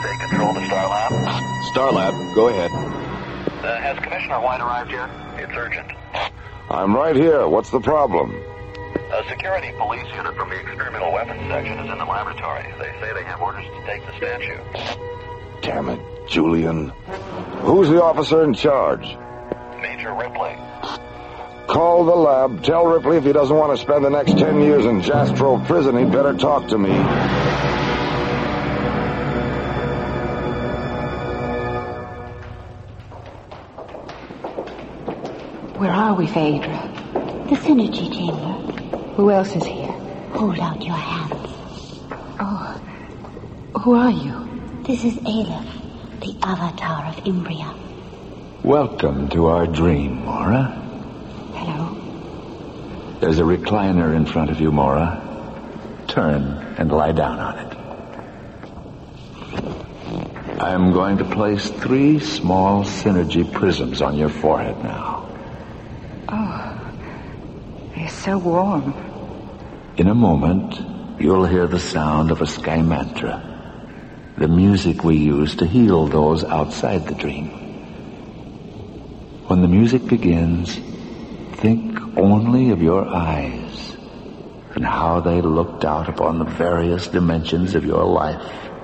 State Control to Starlab. Starlab, go ahead. Has Commissioner White arrived here? It's urgent. I'm right here. What's the problem? A security police unit from the experimental weapons section is in the laboratory. They say they have orders to take the statue. Damn it, Julian. Who's the officer in charge? Major Ripley. Call the lab. Tell Ripley if he doesn't want to spend the next 10 years in Jastrow prison, he'd better talk to me. Where are we, Phaedra? The Synergy Chamber. Who else is here? Hold out your hands. Oh, who are you? This is Aleph, the avatar of Imbria. Welcome to our dream, Mora. Hello. There's a recliner in front of you, Mora. Turn and lie down on it. I'm going to place 3 small Synergy prisms on your forehead now. Oh, they're so warm. In a moment, you'll hear the sound of a Sky Mantra, the music we use to heal those outside the dream. When the music begins, think only of your eyes and how they looked out upon the various dimensions of your life.